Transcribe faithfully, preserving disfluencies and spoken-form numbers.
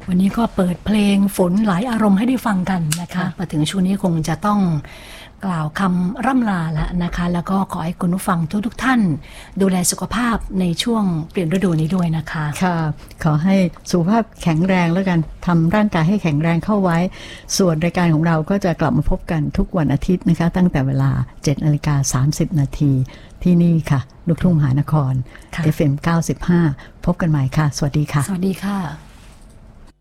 วันนี้ก็เปิดเพลงฝนหลายอารมณ์ให้ได้ฟังกันนะคะมาถึงช่วงนี้คงจะต้องกล่าวคำร่ำลาแล้วนะคะแล้วก็ขอให้คุณผู้ฟังทุกๆท่านดูแลสุขภาพในช่วงเปลี่ยนฤดูนี้ด้วยนะคะค่ะขอให้สุขภาพแข็งแรงแล้วกันทำร่างกายให้แข็งแรงเข้าไว้ส่วนรายการของเราก็จะกลับมาพบกันทุกวันอาทิตย์นะคะตั้งแต่เวลา เจ็ดนาฬิกาสามสิบนาทีที่นี่ค่ะลูกทุ่งมหานคร เอฟ เอ็ม เก้าสิบห้า พบกันใหม่ค่ะสวัสดีค่ะสวัสดีค่ะ